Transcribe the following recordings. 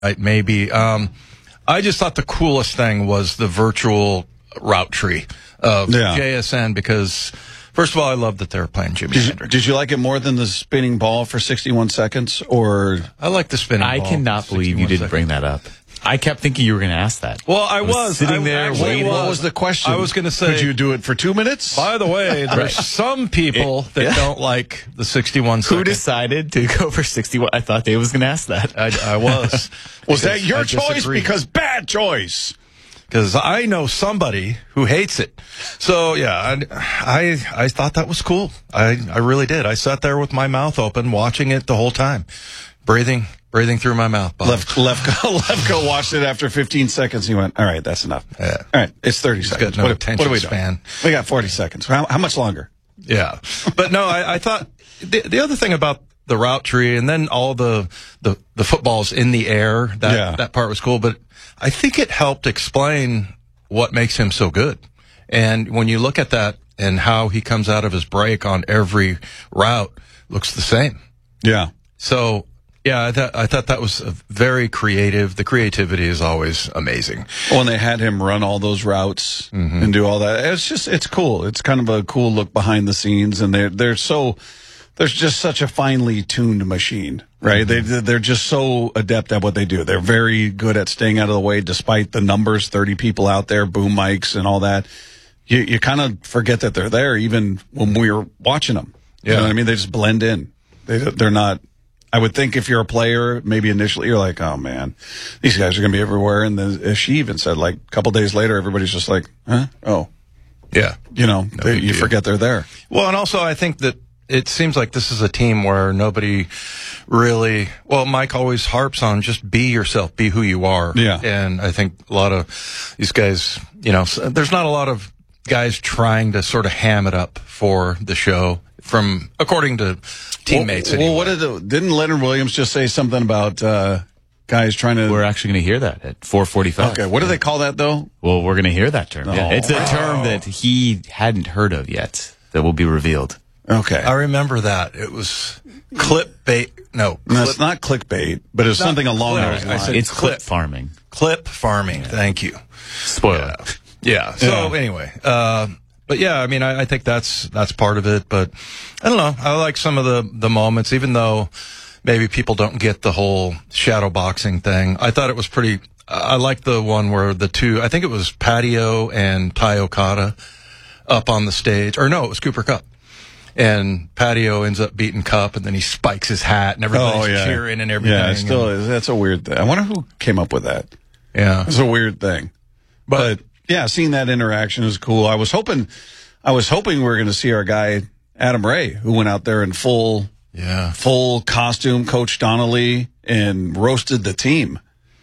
maybe. I just thought the coolest thing was the virtual route tree of JSN because, first of all, I love that they're playing Jimi Hendrix. Did you like it more than the spinning ball for 61 seconds? Or I like the spinning ball. I cannot believe you didn't bring that up. I kept thinking you were going to ask that. Well, I was sitting there waiting. What was the question? I was going to say, could you do it for 2 minutes? By the way, there's some people that don't like the 61 seconds. Who decided to go for 61? I thought Dave was going to ask that. I was. Was that your choice? Because bad choice. Because I know somebody who hates it. So, yeah, I thought that was cool. I really did. I sat there with my mouth open, watching it the whole time, breathing through my mouth. Lefko watched it after 15 seconds. He went, all right, that's enough. Yeah. All right, it's 30 seconds. Got no attention what are we span. doing? We got 40 seconds. How much longer? Yeah. But no, I thought the other thing about the route tree and then all the footballs in the air, that part was cool. But I think it helped explain what makes him so good. And when you look at that and how he comes out of his break on every route, looks the same. Yeah. So, yeah, I thought that was very creative. The creativity is always amazing. When they had him run all those routes and do all that, it's cool. It's kind of a cool look behind the scenes, and there's just such a finely tuned machine, right? They're just so adept at what they do. They're very good at staying out of the way, despite the numbers, 30 people out there, boom mics and all that. You kind of forget that they're there, even when we're watching them. You know what I mean? They just blend in. They're not. I would think if you're a player, maybe initially you're like, oh man, these guys are going to be everywhere. And then as she even said, like a couple days later, everybody's just like, huh? Oh. Yeah. You know, you forget they're there. Well, and also I think that it seems like this is a team where nobody really, well, Mike always harps on just be yourself, be who you are. Yeah. And I think a lot of these guys, you know, there's not a lot of guys trying to sort of ham it up for the show from, according to teammates. Well, what didn't Leonard Williams just say something about guys trying to? We're actually going to hear that at 4:45. Okay, what do they call that though? Well, we're going to hear that term. Oh. Yeah. It's a term that he hadn't heard of yet that will be revealed. Okay, I remember that it was clickbait. No, it's not clickbait, but it's something along those lines. It's clip farming. Clip farming. Thank you. Spoiler. Yeah. So anyway, but yeah, I mean, I think that's part of it. But I don't know. I like some of the moments, even though maybe people don't get the whole shadow boxing thing. I thought it was pretty. I liked the one where the two. I think it was Patio and Ty Okada up on the stage, or no, it was Cooper Kupp. And Patio ends up beating Cup, and then he spikes his hat, and everybody's cheering and everything. Yeah, it still is. That's a weird thing. I wonder who came up with that. Yeah, it's a weird thing. But yeah, seeing that interaction is cool. I was hoping we were going to see our guy Adam Ray, who went out there in full costume, Coach Donnelly, and roasted the team.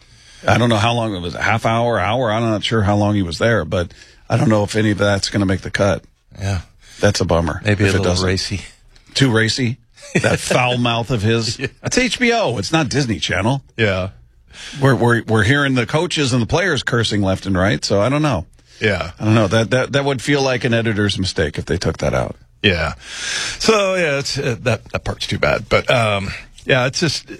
I don't know how long it was, a half hour. I'm not sure how long he was there, but I don't know if any of that's going to make the cut. Yeah. That's a bummer. Maybe a little racy. Too racy? That foul mouth of his? Yeah. That's HBO. It's not Disney Channel. Yeah. We're hearing the coaches and the players cursing left and right, so I don't know. Yeah. I don't know. That would feel like an editor's mistake if they took that out. Yeah. So, yeah, it's that part's too bad. But, yeah, it's just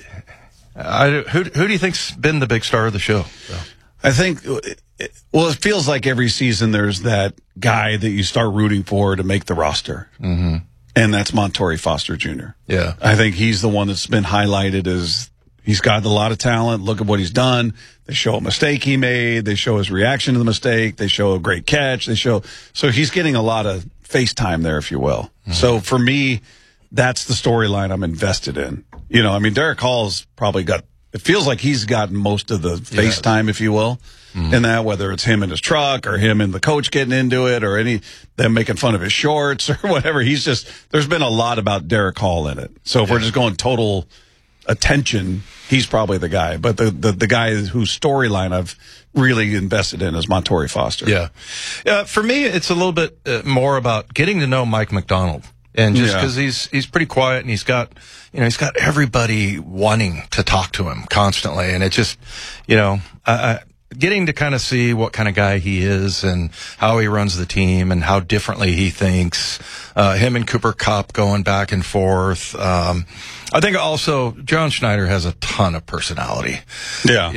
who do you think's been the big star of the show? So. I think, well, it feels like every season there's that guy that you start rooting for to make the roster. Mm-hmm. And that's Montorie Foster Jr. Yeah. I think he's the one that's been highlighted as he's got a lot of talent. Look at what he's done. They show a mistake he made. They show his reaction to the mistake. They show a great catch. So he's getting a lot of face time there, if you will. Mm-hmm. So for me, that's the storyline I'm invested in. You know, I mean, Derek Hall's probably it feels like he's gotten most of the face time, if you will. Mm-hmm. In that, whether it's him in his truck or him and the coach getting into it or them making fun of his shorts or whatever. There's been a lot about Derek Hall in it. So if we're just going total attention, he's probably the guy. But the guy whose storyline I've really invested in is Montorie Foster. Yeah. For me, it's a little bit more about getting to know Mike Macdonald. And just because he's pretty quiet and he's got everybody wanting to talk to him constantly. And it just, getting to kind of see what kind of guy he is and how he runs the team and how differently he thinks. Him and Cooper Kupp going back and forth. I think also John Schneider has a ton of personality. Yeah.